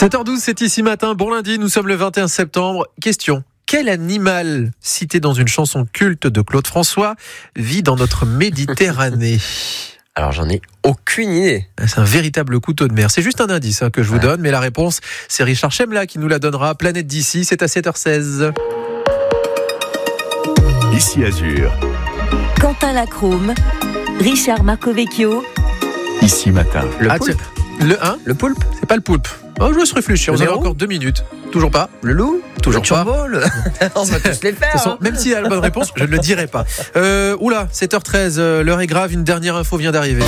7h12, c'est ici matin. Bon lundi, nous sommes le 21 septembre. Question. Quel animal, cité dans une chanson culte de Claude François, vit dans notre Méditerranée ? Alors j'en ai aucune idée. C'est un véritable couteau de mer. C'est juste un indice que je vous donne, mais la réponse, c'est Richard Chemla qui nous la donnera. Planète d'ici, c'est à 7h16. Ici Azur. Quentin Lacrome, Richard Marcovecchio. Ici matin. Le poulpe. Le poulpe ? C'est pas le poulpe. Oh, je laisse réfléchir. Vous avez encore 2 minutes. Toujours pas. Le loup. Toujours le pas. On va tous les faire. De toute façon, même s'il y a la bonne réponse, je ne le dirai pas. 7h13, l'heure est grave. Une dernière info vient d'arriver.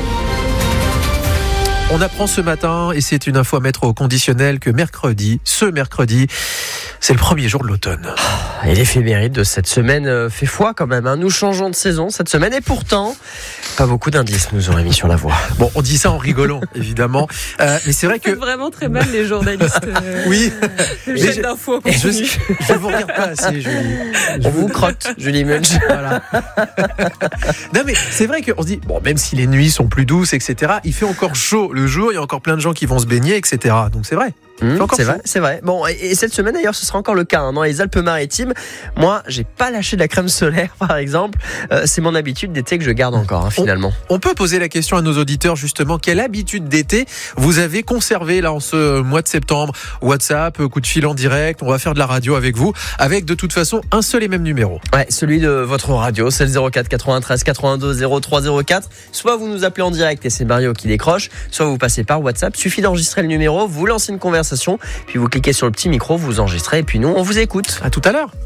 On apprend ce matin, et c'est une info à mettre au conditionnel, que ce mercredi, c'est le premier jour de l'automne. Et l'éphéméride de cette semaine fait foi quand même. Nous changeons de saison cette semaine et pourtant, pas beaucoup d'indices nous auraient mis sur la voie. Bon, on dit ça en rigolant, évidemment. Mais c'est vrai que... C'est vraiment très mal les journalistes. Oui. Chaîne d'infos. Je vous regarde pas assez, Julie. On vous crotte, Julie Munch. Voilà. Non mais c'est vrai qu'on se dit, bon, même si les nuits sont plus douces, etc., il fait encore chaud le jour, il y a encore plein de gens qui vont se baigner, etc. Donc c'est vrai. C'est vrai. Bon, et cette semaine d'ailleurs, ce sera encore le cas dans les Alpes-Maritimes. Moi, j'ai pas lâché de la crème solaire, par exemple. C'est mon habitude d'été que je garde encore, finalement. On peut poser la question à nos auditeurs justement, quelle habitude d'été vous avez conservée là en ce mois de septembre ? WhatsApp, coup de fil en direct, on va faire de la radio avec vous, avec de toute façon un seul et même numéro. Ouais, celui de votre radio, c'est le 04 93 82 03 04. Soit vous nous appelez en direct et c'est Mario qui décroche, soit vous passez par WhatsApp. Suffit d'enregistrer le numéro, vous lancez une conversation, puis vous cliquez sur le petit micro, vous enregistrez, et puis nous, on vous écoute. À tout à l'heure.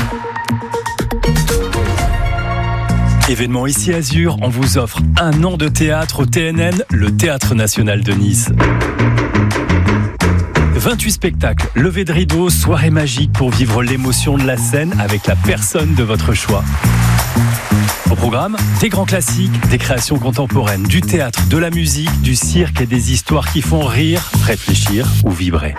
Événement Ici Azur, on vous offre 1 an de théâtre au TNN, le Théâtre National de Nice. 28 spectacles, levée de rideau, soirée magique pour vivre l'émotion de la scène avec la personne de votre choix. Au programme, des grands classiques, des créations contemporaines, du théâtre, de la musique, du cirque et des histoires qui font rire, réfléchir ou vibrer.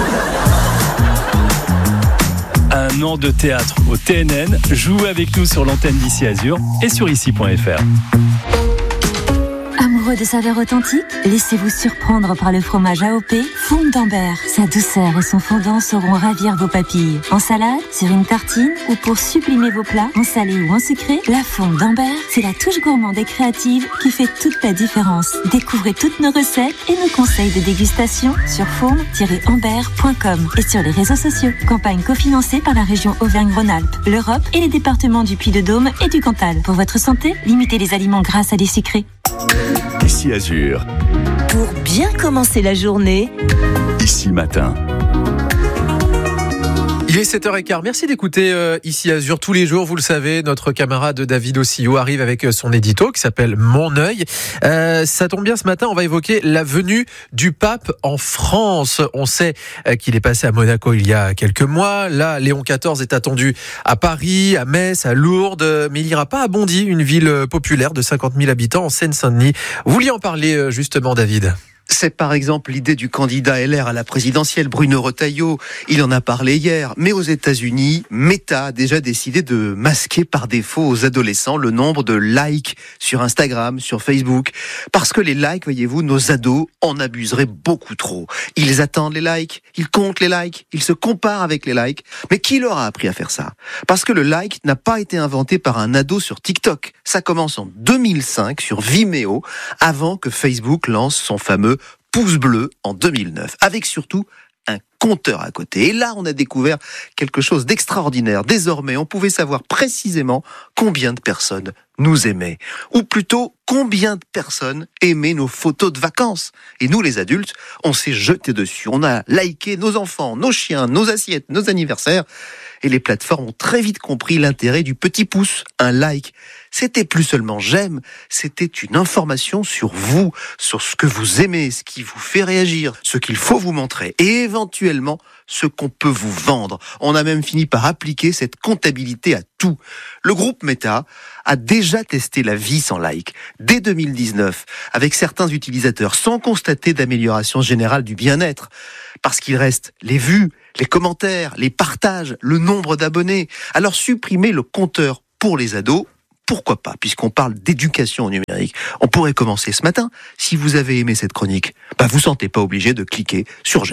1 an de théâtre au TNN, jouez avec nous sur l'antenne d'Ici Azur et sur ici.fr. Amoureux de saveurs authentiques, laissez-vous surprendre par le fromage AOP Fonde d'Ambert. Sa douceur et son fondant sauront ravir vos papilles. En salade, sur une tartine ou pour sublimer vos plats, en salé ou en sucré, la Fonde d'Ambert, c'est la touche gourmande et créative qui fait toute la différence. Découvrez toutes nos recettes et nos conseils de dégustation sur fonde-ambert.com et sur les réseaux sociaux. Campagne cofinancée par la région Auvergne-Rhône-Alpes, l'Europe et les départements du Puy-de-Dôme et du Cantal. Pour votre santé, limitez les aliments gras à des sucrés. Ici Azur. Pour bien commencer la journée, Ici matin. Il est 7h15. Merci d'écouter Ici Azur tous les jours. Vous le savez, notre camarade David Ossillot arrive avec son édito qui s'appelle Mon œil. Ça tombe bien, ce matin, on va évoquer la venue du pape en France. On sait qu'il est passé à Monaco il y a quelques mois. Là, Léon XIV est attendu à Paris, à Metz, à Lourdes, mais il n'ira pas à Bondy, une ville populaire de 50 000 habitants en Seine-Saint-Denis. Vous vouliez en parler justement, David ? C'est par exemple l'idée du candidat LR à la présidentielle, Bruno Retailleau. Il en a parlé hier. Mais aux États-Unis, Meta a déjà décidé de masquer par défaut aux adolescents le nombre de likes sur Instagram, sur Facebook. Parce que les likes, voyez-vous, nos ados en abuseraient beaucoup trop. Ils attendent les likes, ils comptent les likes, ils se comparent avec les likes. Mais qui leur a appris à faire ça ? Parce que le like n'a pas été inventé par un ado sur TikTok. Ça commence en 2005 sur Vimeo, avant que Facebook lance son fameux pouce bleu en 2009, avec surtout un compteur à côté. Et là, on a découvert quelque chose d'extraordinaire. Désormais, on pouvait savoir précisément combien de personnes nous aimaient. Ou plutôt, combien de personnes aimaient nos photos de vacances. Et nous, les adultes, on s'est jeté dessus. On a liké nos enfants, nos chiens, nos assiettes, nos anniversaires. Et les plateformes ont très vite compris l'intérêt du petit pouce, un like. C'était plus seulement j'aime, c'était une information sur vous, sur ce que vous aimez, ce qui vous fait réagir, ce qu'il faut vous montrer et éventuellement ce qu'on peut vous vendre. On a même fini par appliquer cette comptabilité à tout. Le groupe Meta a déjà testé la vie sans like dès 2019 avec certains utilisateurs sans constater d'amélioration générale du bien-être. Parce qu'il reste les vues, les commentaires, les partages, le nombre d'abonnés. Alors supprimer le compteur pour les ados, pourquoi pas, puisqu'on parle d'éducation au numérique. On pourrait commencer ce matin. Si vous avez aimé cette chronique, vous sentez pas obligé de cliquer sur j'aime.